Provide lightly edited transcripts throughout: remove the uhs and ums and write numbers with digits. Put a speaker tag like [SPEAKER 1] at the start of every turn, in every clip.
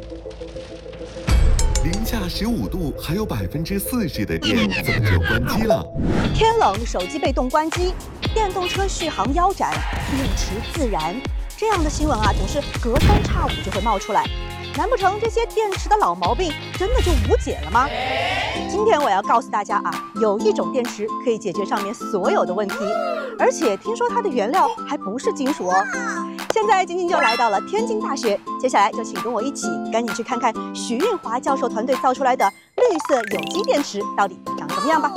[SPEAKER 1] 零下15度，还有40%的电，怎么就关机了？
[SPEAKER 2] 天冷，手机被冻关机，电动车续航腰斩，电池自燃。这样的新闻啊，总是隔三差五就会冒出来。难不成这些电池的老毛病真的就无解了吗？今天我要告诉大家啊，有一种电池可以解决上面所有的问题，而且听说它的原料还不是金属哦。现在晶晶就来到了天津大学，接下来就请跟我一起赶紧去看看徐运华教授团队造出来的绿色有机电池到底长什么样吧。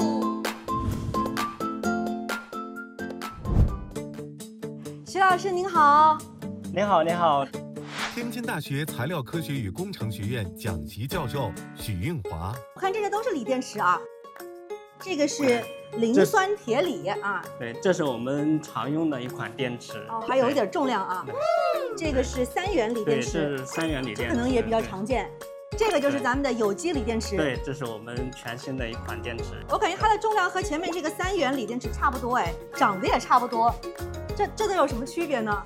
[SPEAKER 2] 徐老师您好。
[SPEAKER 3] 您好，您好。
[SPEAKER 1] 天津大学材料科学与工程学院讲席教授许运华。
[SPEAKER 2] 我看这些都是锂电池啊，这个是磷酸铁锂啊。
[SPEAKER 3] 对，这是我们常用的一款电池。
[SPEAKER 2] 哦，还有一点重量啊。这个是3元锂电池，
[SPEAKER 3] 对，是3元锂电池，
[SPEAKER 2] 可能也比较常见。这个就是咱们的有机锂电池。
[SPEAKER 3] 对，这是我们全新的一款电池。
[SPEAKER 2] 我感觉它的重量和前面这个3元锂电池差不多，哎，长得也差不多。这都有什么区别呢？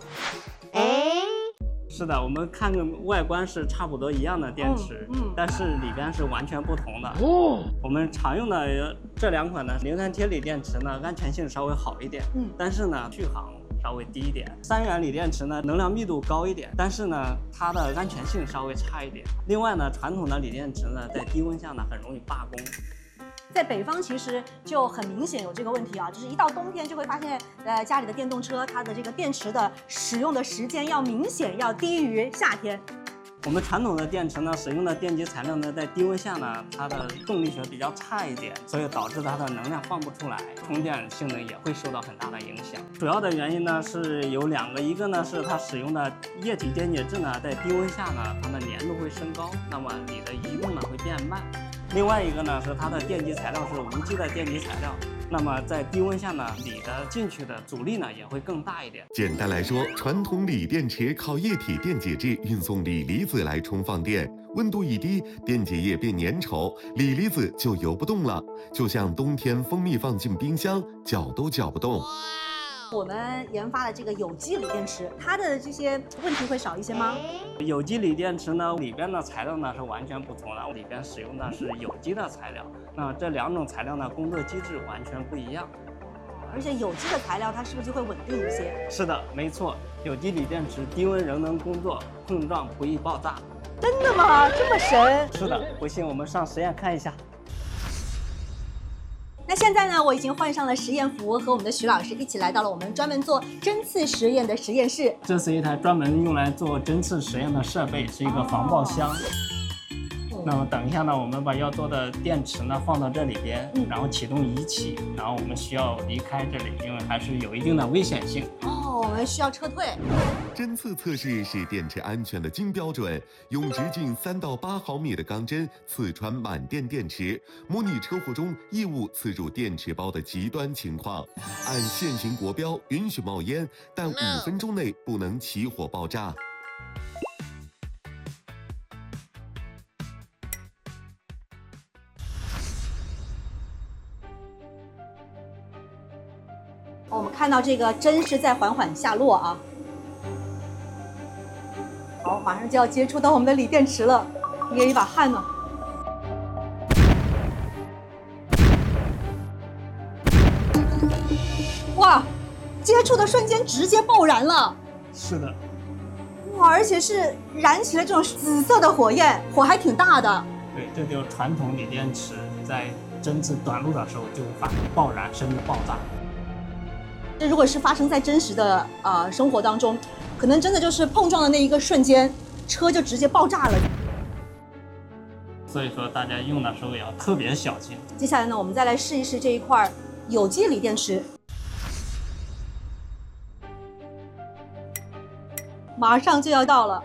[SPEAKER 3] 是的，我们看个外观是差不多一样的电池，但是里边是完全不同的。我们常用的这两款呢，磷酸铁锂电池呢，安全性稍微好一点，但是呢，续航稍微低一点。3元锂电池呢，能量密度高一点，但是呢，它的安全性稍微差一点。另外呢，传统的锂电池呢，在低温下呢，很容易罢工。
[SPEAKER 2] 在北方其实就很明显有这个问题啊，就是一到冬天就会发现，家里的电动车它的这个电池的使用的时间要明显要低于夏天。
[SPEAKER 3] 我们传统的电池呢，使用的电极材料呢，在低温下呢，它的动力学比较差一点，所以导致它的能量放不出来，充电性能也会受到很大的影响。主要的原因呢是有2个，一个呢是它使用的液体电解质呢，在低温下呢，它的粘度会升高，那么锂的移动呢会变慢。另外一个呢是它的电极材料是无机的电极材料，那么在低温下呢，锂的进去的阻力呢也会更大一点。
[SPEAKER 1] 简单来说，传统锂电池靠液体电解质运送锂离子来充放电，温度一低，电解液变粘稠，锂离子就游不动了，就像冬天蜂蜜放进冰箱，搅都搅不动。
[SPEAKER 2] 我们研发的这个有机锂电池，它的这些问题会少一些吗？
[SPEAKER 3] 有机锂电池呢，里边的材料呢是完全不同的，里边使用的是有机的材料。那这2种材料呢，工作机制完全不一样。
[SPEAKER 2] 而且有机的材料它是不是就会稳定一些？
[SPEAKER 3] 是的，没错，有机锂电池低温仍能工作，碰撞不易爆炸。
[SPEAKER 2] 真的吗？这么神？
[SPEAKER 3] 是的，不信我们上实验看一下。
[SPEAKER 2] 那现在呢，我已经换上了实验服，和我们的徐老师一起来到了我们专门做针刺实验的实验室。
[SPEAKER 3] 这是一台专门用来做针刺实验的设备，是一个防爆箱。那么等一下呢，我们把要做的电池呢放到这里边，然后启动仪器，然后我们需要离开这里，因为还是有一定的危险性。
[SPEAKER 2] 我们需要撤退。
[SPEAKER 1] 针刺测试是电池安全的金标准，用直径3到8毫米的钢针刺穿满电电池，模拟车祸中异物刺入电池包的极端情况。按现行国标允许冒烟，但5分钟内不能起火爆炸。
[SPEAKER 2] 我们看到这个针是在缓缓下落啊。好，马上就要接触到我们的锂电池了，捏一把汗呢。哇，接触的瞬间直接爆燃了。
[SPEAKER 3] 是的。
[SPEAKER 2] 哇，而且是燃起了这种紫色的火焰，火还挺大的。
[SPEAKER 3] 对，这就是传统锂电池在针刺短路的时候就发生爆燃甚至爆炸。
[SPEAKER 2] 这如果是发生在真实的生活当中，可能真的就是碰撞的那一个瞬间，车就直接爆炸了。
[SPEAKER 3] 所以说大家用的时候要特别小心。
[SPEAKER 2] 接下来呢，我们再来试一试这一块有机锂电池，马上就要到了。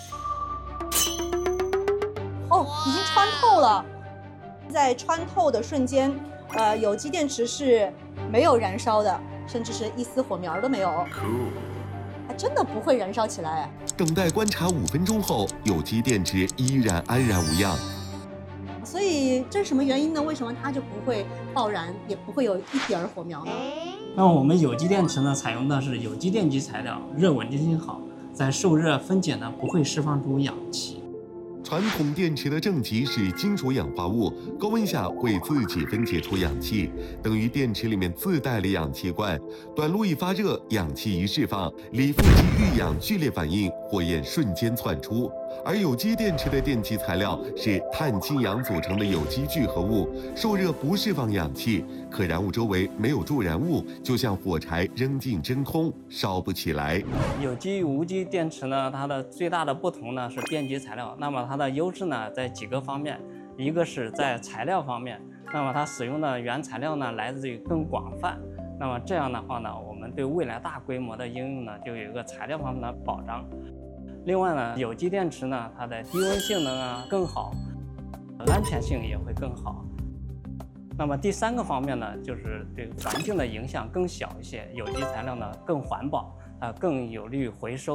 [SPEAKER 2] 哦，已经穿透了。在穿透的瞬间，有机电池是没有燃烧的。甚至是一丝火苗都没有，还真的不会燃烧起来。
[SPEAKER 1] 等待观察5分钟后，有机电池依然安然无恙。
[SPEAKER 2] 所以这是什么原因呢？为什么它就不会爆燃，也不会有一点火苗呢？
[SPEAKER 3] 那我们有机电池呢，采用的是有机电极材料，热稳定性好，在受热分解呢不会释放出氧气。
[SPEAKER 1] 传统电池的正极是金属氧化物，高温下会自己分解出氧气，等于电池里面自带了氧气罐。短路一发热，氧气一释放，锂负极遇氧剧烈反应，火焰瞬间窜出。而有机电池的电极材料是碳氢氧组成的有机聚合物，受热不释放氧气，可燃物周围没有助燃物，就像火柴扔进真空，烧不起来。
[SPEAKER 3] 有机无机电池呢，它的最大的不同呢是电极材料。那么它的优势呢在几个方面，一个是在材料方面，那么它使用的原材料呢来自于更广泛。那么这样的话呢，我们对未来大规模的应用呢就有一个材料方面的保障。另外呢，有机电池呢，它的低温性能啊更好，安全性也会更好。那么第三个方面呢，就是对环境的影响更小一些，有机材料呢更环保，更有利于回收。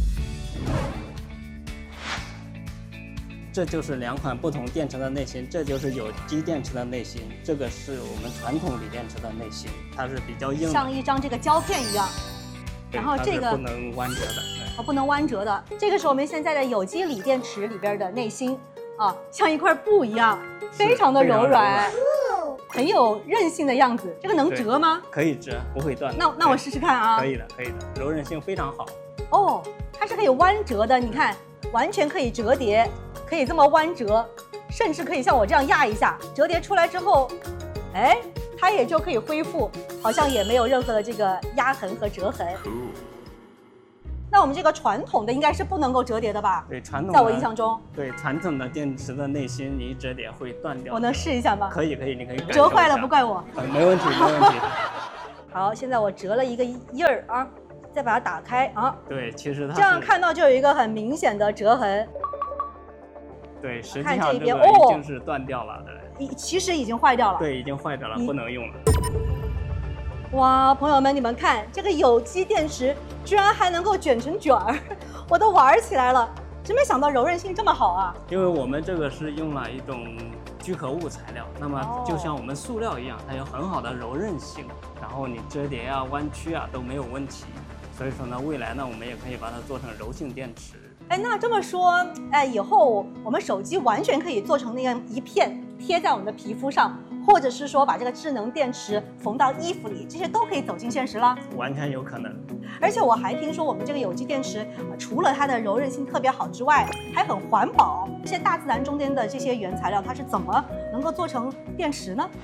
[SPEAKER 3] 这就是两款不同电池的内芯，这就是有机电池的内芯，这个是我们传统锂电池的内芯，它是比较硬的，
[SPEAKER 2] 像一张这个胶片一样。然后这个
[SPEAKER 3] 不能弯折的，
[SPEAKER 2] 不能弯折的。这个是我们现在的有机锂电池里边的内芯啊，像一块布一样，非常的柔软，很有韧性的样子。这个能折吗？
[SPEAKER 3] 可以折，不会断。
[SPEAKER 2] 那我试试看啊。
[SPEAKER 3] 可以的，可以的，柔韧性非常好。
[SPEAKER 2] 哦，它是可以弯折的，你看，完全可以折叠，可以这么弯折，甚至可以像我这样压一下，折叠出来之后，哎，它也就可以恢复，好像也没有任何的这个压痕和折痕。那我们这个传统的应该是不能够折叠的吧？
[SPEAKER 3] 对，传统
[SPEAKER 2] 在我印象中，
[SPEAKER 3] 对传统的电池的内芯，你一折叠会断掉。
[SPEAKER 2] 我能试一下吗？
[SPEAKER 3] 可以，可以，你可以
[SPEAKER 2] 折坏了不怪我。
[SPEAKER 3] 没问题，没问题。
[SPEAKER 2] 好，现在我折了一个印儿啊，再把它打开啊。
[SPEAKER 3] 对，其实它
[SPEAKER 2] 这样看到就有一个很明显的折痕。
[SPEAKER 3] 对，实际上这个已经是断掉了的。
[SPEAKER 2] 其实已经坏掉了。
[SPEAKER 3] 对，已经坏掉了，不能用了。
[SPEAKER 2] 哇，朋友们，你们看这个有机电池居然还能够卷成卷儿，我都玩起来了，真没想到柔韧性这么好啊！
[SPEAKER 3] 因为我们这个是用了一种聚合物材料，那么就像我们塑料一样，它有很好的柔韧性，然后你折叠啊、弯曲啊都没有问题。所以说呢，未来呢，我们也可以把它做成柔性电池。
[SPEAKER 2] 哎，那这么说，哎，以后我们手机完全可以做成那样一片贴在我们的皮肤上，或者是说把这个智能电池缝到衣服里，这些都可以走进现实了。
[SPEAKER 3] 完全有可能。
[SPEAKER 2] 而且我还听说我们这个有机电池，除了它的柔韧性特别好之外，还很环保。这些大自然中间的这些原材料，它是怎么能够做成电池呢？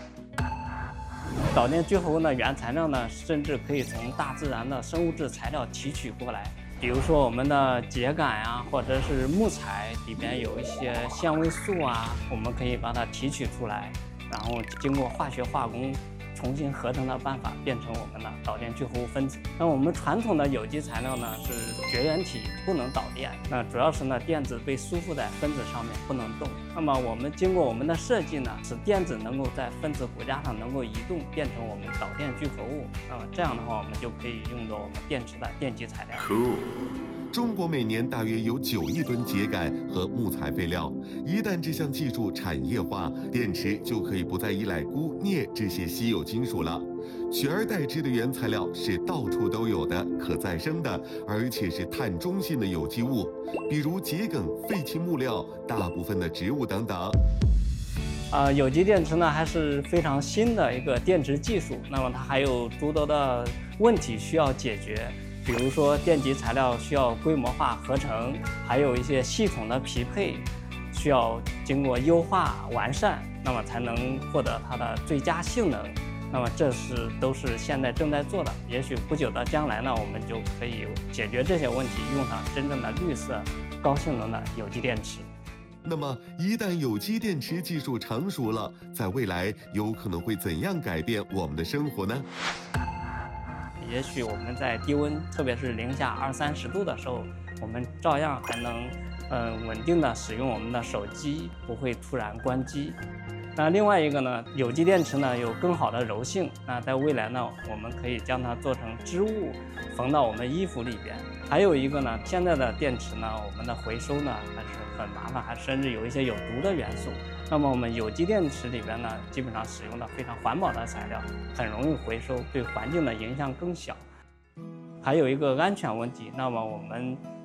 [SPEAKER 3] 导电聚合物的原材料呢，甚至可以从大自然的生物质材料提取过来。比如说我们的秸秆啊，或者是木材里边有一些纤维素啊，我们可以把它提取出来，然后经过化学化工重新合成的办法变成我们的导电聚合物分子。那我们传统的有机材料呢是绝缘体，不能导电，那主要是呢电子被束缚在分子上面不能动。那么我们经过我们的设计呢，使电子能够在分子骨架上能够移动，变成我们导电聚合物。那么这样的话，我们就可以用作我们电池的电极材料。
[SPEAKER 1] 中国每年大约有9亿吨秸秆和木材废料，一旦这项技术产业化，电池就可以不再依赖钴、镍这些稀有金属了，取而代之的原材料是到处都有的、可再生的，而且是碳中性的有机物，比如秸秆、废弃木料、大部分的植物等等。
[SPEAKER 3] 有机电池呢还是非常新的一个电池技术，那么它还有诸多的问题需要解决。比如说电极材料需要规模化合成，还有一些系统的匹配，需要经过优化完善，那么才能获得它的最佳性能。那么这都是现在正在做的，也许不久的将来呢，我们就可以解决这些问题，用上真正的绿色、高性能的有机电池。
[SPEAKER 1] 那么，一旦有机电池技术成熟了，在未来有可能会怎样改变我们的生活呢？
[SPEAKER 3] 也许我们在低温，特别是零下20-30度的时候，我们照样还能稳定的使用我们的手机，不会突然关机。那另外一个呢，有机电池呢有更好的柔性，那在未来呢，我们可以将它做成织物，缝到我们衣服里边。还有一个呢，现在的电池呢，我们的回收呢还是很麻烦，还甚至有一些有毒的元素。那么我们有机电池里边呢，基本上使用的非常环保的材料，很容易回收，对环境的影响更小。还有一个安全问题，那么我们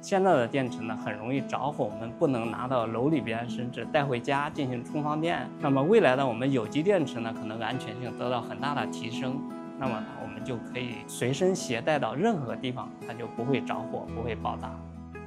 [SPEAKER 3] 现在的电池呢很容易着火，我们不能拿到楼里边，甚至带回家进行充放电。那么未来的我们有机电池呢，可能安全性得到很大的提升。那么我们就可以随身携带到任何地方，它就不会着火，不会爆炸。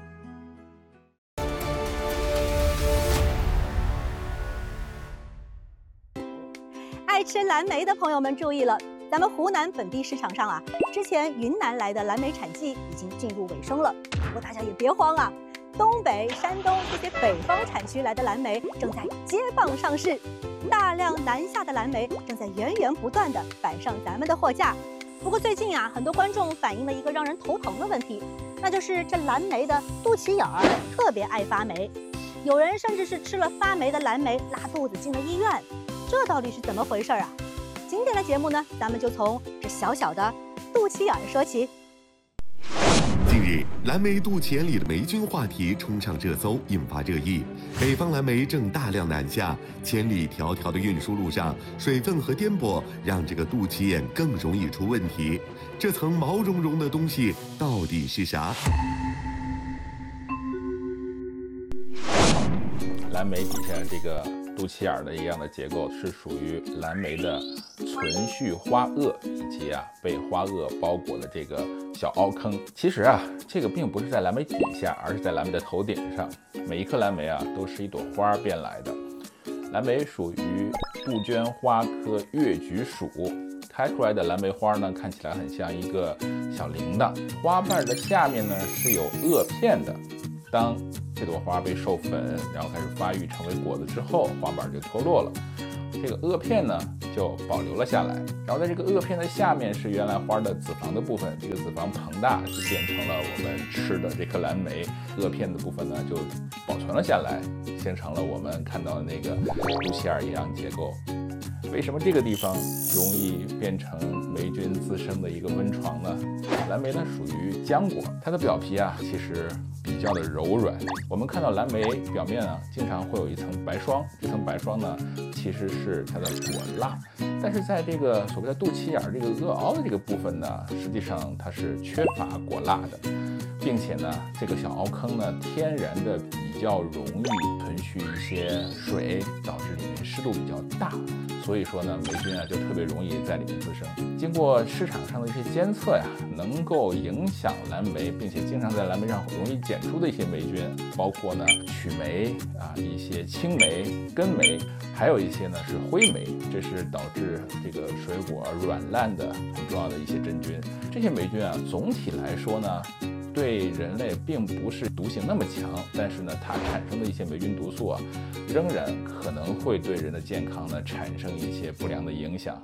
[SPEAKER 2] 爱吃蓝莓的朋友们注意了，咱们湖南本地市场上啊，之前云南来的蓝莓产季已经进入尾声了。不过大家也别慌啊，东北、山东这些北方产区来的蓝莓正在接棒上市，大量南下的蓝莓正在源源不断地摆上咱们的货架。不过最近啊，很多观众反映了一个让人头疼的问题，那就是这蓝莓的肚脐眼儿特别爱发霉，有人甚至是吃了发霉的蓝莓拉肚子进了医院。这到底是怎么回事啊？今天的节目呢，咱们就从这小小的肚脐眼说起。
[SPEAKER 1] 近日，蓝莓肚脐眼里的霉菌话题冲上热搜，引发热议。北方蓝莓正大量南下，千里迢迢的运输路上，水分和颠簸让这个肚脐眼更容易出问题。这层毛茸茸的东西到底是啥？
[SPEAKER 4] 蓝莓底下这个肚脐眼的一样的结构是属于蓝莓的存续花萼以及被花萼包裹的这个小凹坑。其实这个并不是在蓝莓底下，而是在蓝莓的头顶上。每一颗蓝莓都是一朵花变来的。蓝莓属于杜鹃花科月菊属，开出来的蓝莓花呢，看起来很像一个小铃铛。花瓣的下面呢是有萼片的。当这朵花被授粉，然后开始发育成为果子之后，花瓣就脱落了，这个萼片呢就保留了下来。然后在这个萼片的下面是原来花的子房的部分，这个子房膨大就变成了我们吃的这颗蓝莓，萼片的部分呢就保存了下来，形成了我们看到的那个肚脐眼一样结构。为什么这个地方容易变成霉菌滋生的一个温床呢？蓝莓呢属于浆果，它的表皮其实比较的柔软。我们看到蓝莓表面经常会有一层白霜，这层白霜呢其实是它的果蜡，但是在这个所谓的肚脐眼这个萼凹的这个部分呢，实际上它是缺乏果蜡的，并且呢这个小凹坑呢天然的比较容易存续一些水，导致里面湿度比较大，所以说呢霉菌就特别容易在里面滋生。经过市场上的一些监测能够影响蓝莓，并且经常在蓝莓上容易检出的一些霉菌，包括呢曲霉一些青霉、根霉，还有一些呢是灰霉，这是导致这个水果软烂的很重要的一些真菌。这些霉菌总体来说呢对人类并不是毒性那么强，但是呢它产生的一些霉菌毒素仍然可能会对人的健康呢产生一些不良的影响。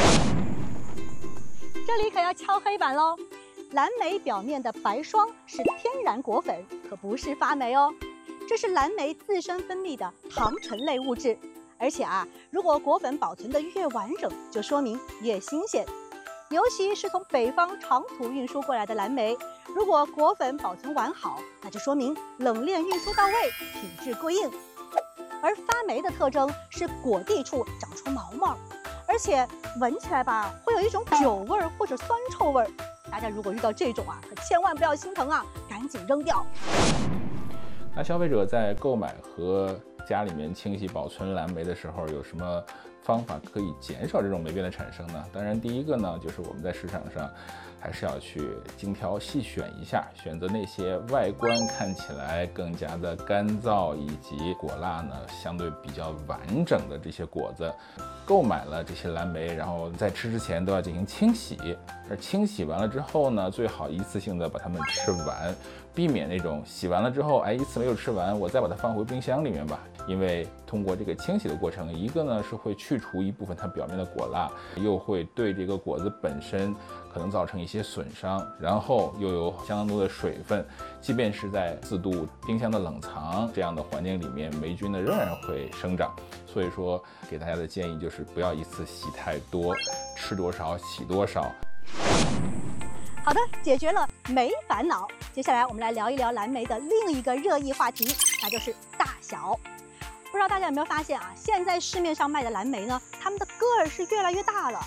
[SPEAKER 2] 这里可要敲黑板喽，蓝莓表面的白霜是天然果粉，可不是发霉哦。这是蓝莓自身分泌的糖醇类物质，而且如果果粉保存的越完整，就说明越新鲜。尤其是从北方长途运输过来的蓝莓，如果果粉保存完好，那就说明冷链运输到位，品质过硬。而发霉的特征是果蒂处长出毛毛，而且闻起来会有一种酒味或者酸臭味。大家如果遇到这种可千万不要心疼赶紧扔掉。
[SPEAKER 4] 那消费者在购买和家里面清洗保存蓝莓的时候，有什么方法可以减少这种霉变的产生呢？当然第一个呢就是我们在市场上还是要去精挑细选一下，选择那些外观看起来更加的干燥以及果蜡呢相对比较完整的这些果子。购买了这些蓝莓，然后在吃之前都要进行清洗，而清洗完了之后呢，最好一次性的把它们吃完，避免那种洗完了之后一次没有吃完，我再把它放回冰箱里面吧。因为通过这个清洗的过程，一个呢是会去除一部分它表面的果蜡，又会对这个果子本身可能造成一些损伤，然后又有相当多的水分，即便是在4度冰箱的冷藏这样的环境里面，霉菌呢仍然会生长。所以说给大家的建议就是不要一次洗太多，吃多少洗多少。
[SPEAKER 2] 好的，解决了霉烦恼。接下来我们来聊一聊蓝莓的另一个热议话题，那就是大小。不知道大家有没有发现现在市面上卖的蓝莓呢，它们的个儿是越来越大了。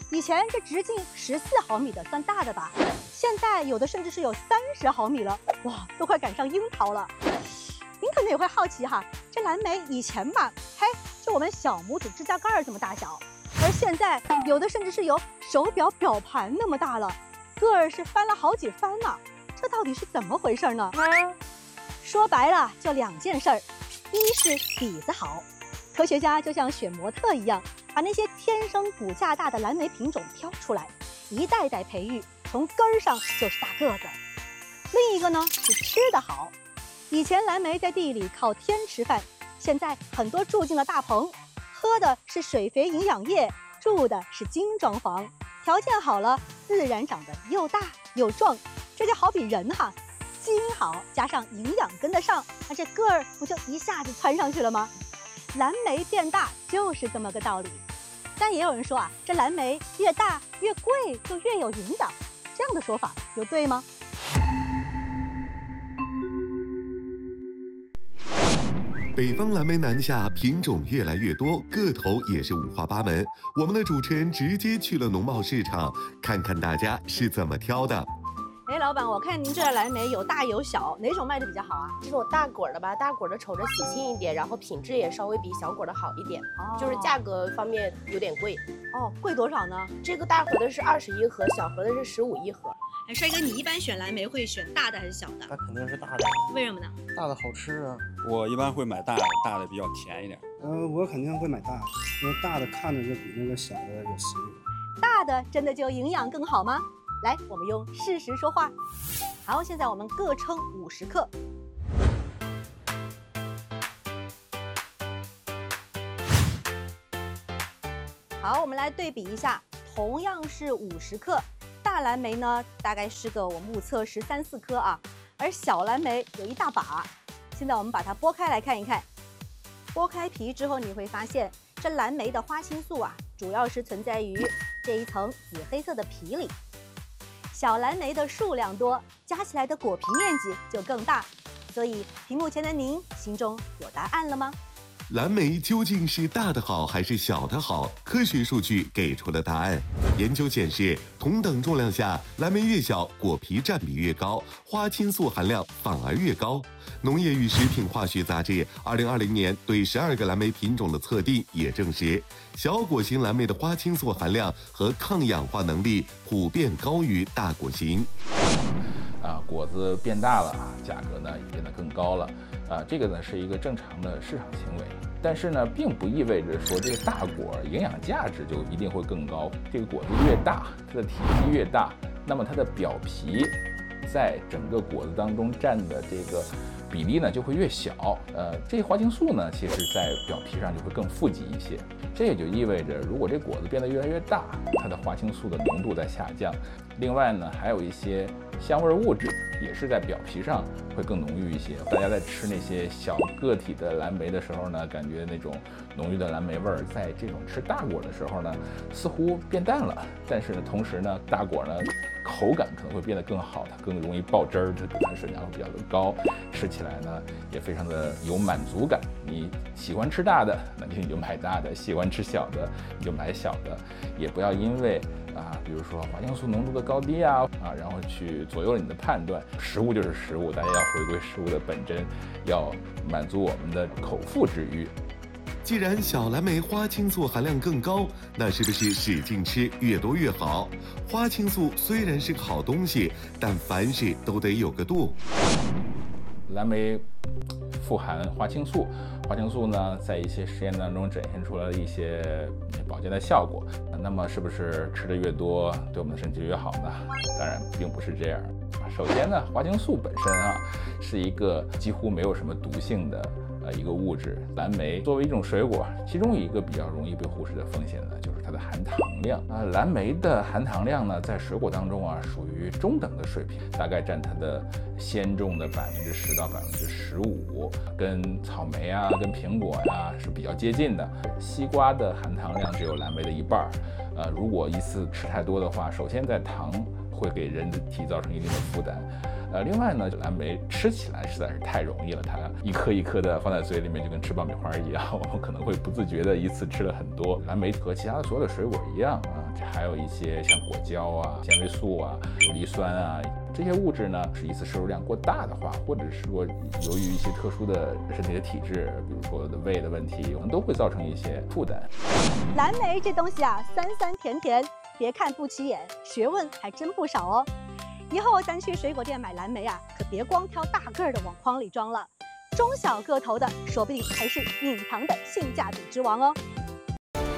[SPEAKER 2] 以前这直径14毫米的算大的吧，现在有的甚至是有30毫米了，哇，都快赶上樱桃了。您可能也会好奇哈，这蓝莓以前吧，嘿，就我们小拇指指甲盖这么大小，而现在有的甚至是有手表表盘那么大了，个儿是翻了好几番呢。这到底是怎么回事呢？说白了就2件事儿，一是底子好，科学家就像选模特一样，把那些天生骨架大的蓝莓品种挑出来，一代代培育，从根儿上就是大个子。另一个呢是吃得好，以前蓝莓在地里靠天吃饭，现在很多住进了大棚，喝的是水肥营养液，住的是精装房，条件好了，自然长得又大又壮。这就好比人哈，基因好加上营养跟得上，那这个儿不就一下子窜上去了吗？蓝莓变大就是这么个道理。但也有人说啊，这蓝莓越大越贵，就越有营养，这样的说法有对吗？
[SPEAKER 1] 北方蓝莓南下，品种越来越多，个头也是五花八门。我们的主持人直接去了农贸市场，看看大家是怎么挑的。
[SPEAKER 2] 哎，老板，我看您这蓝莓有大有小，哪种卖的比较好啊？
[SPEAKER 5] 这种大果的吧，大果的瞅着喜庆一点，然后品质也稍微比小果的好一点，就是价格方面有点贵。
[SPEAKER 2] 哦，贵多少呢？
[SPEAKER 5] 这个大盒的是20一盒，小盒的是15一盒。
[SPEAKER 2] 哎，帅哥，你一般选蓝莓会选大的还是小的？
[SPEAKER 6] 那肯定是大的，
[SPEAKER 2] 为什么呢？
[SPEAKER 6] 大的好吃啊。
[SPEAKER 7] 我一般会买大的，大的比较甜一点。
[SPEAKER 8] 我肯定会买大的，因为大的看着就比那个小的有食欲。
[SPEAKER 2] 大的真的就营养更好吗？来，我们用事实说话。好，现在我们各称50克。好，我们来对比一下，同样是50克，大蓝莓呢大概是个我目测13、14颗啊，而小蓝莓有一大把。现在我们把它剥开来看一看，剥开皮之后你会发现，这蓝莓的花青素啊，主要是存在于这一层紫黑色的皮里。小蓝莓的数量多，加起来的果皮面积就更大。所以屏幕前的您心中有答案了吗？
[SPEAKER 1] 蓝莓究竟是大的好还是小的好？科学数据给出了答案。研究显示，同等重量下，蓝莓越小，果皮占比越高，花青素含量反而越高。农业与食品化学杂志2020年对12个蓝莓品种的测定也证实，小果型蓝莓的花青素含量和抗氧化能力普遍高于大果型。
[SPEAKER 4] 果子变大了啊，价格呢也变得更高了。这个呢是一个正常的市场行为，但是呢，并不意味着说这个大果营养价值就一定会更高。这个果子越大，它的体积越大，那么它的表皮在整个果子当中占的这个比例呢就会越小。这些花青素呢，其实在表皮上就会更富集一些。这也就意味着，如果这果子变得越来越大，它的花青素的浓度在下降。另外呢，还有一些香味物质也是在表皮上会更浓郁一些。大家在吃那些小个体的蓝莓的时候呢，感觉那种浓郁的蓝莓味儿，在这种吃大果的时候呢，似乎变淡了。但是呢，同时呢，大果呢口感可能会变得更好，它更容易爆汁儿，这个含水量会比较的高，吃起来呢也非常的有满足感。你喜欢吃大的，那你就买大的；喜欢吃小的，你就买小的。也不要因为比如说花青素浓度的高低然后去左右了你的判断。食物就是食物，大家要回归食物的本真，要满足我们的口腹之欲。
[SPEAKER 1] 既然小蓝莓花青素含量更高，那是不是使劲吃越多越好？花青素虽然是个好东西，但凡事都得有个度。
[SPEAKER 4] 蓝莓富含花青素，花青素呢，在一些实验当中展现出了一些保健的效果。那么，是不是吃的越多，对我们的身体越好呢？当然，并不是这样。首先呢，花青素本身是一个几乎没有什么毒性的一个物质。蓝莓作为一种水果，其中一个比较容易被忽视的风险呢，就是它的含糖量。蓝莓的含糖量呢，在水果当中属于中等的水平，大概占它的鲜重的10%到15%，跟草莓跟苹果是比较接近的。西瓜的含糖量只有蓝莓的一半。如果一次吃太多的话，首先在糖会给人的体造成一定的负担。 另外呢，蓝莓吃起来实在是太容易了，它一颗一颗的放在嘴里面就跟吃爆米花一样，我们可能会不自觉的一次吃了很多。蓝莓和其他的所有的水果一样啊，这还有一些像果胶啊、纤维素啊、游离酸啊。这些物质呢，是一次摄入量过大的话，或者是说由于一些特殊的身体的体质，比如说胃的问题，可能都会造成一些负担。
[SPEAKER 2] 蓝莓这东西啊，酸酸甜甜，别看不起眼，学问还真不少哦。以后咱去水果店买蓝莓啊，可别光挑大个儿的往筐里装了，中小个头的，说不定还是隐藏的性价比之王哦。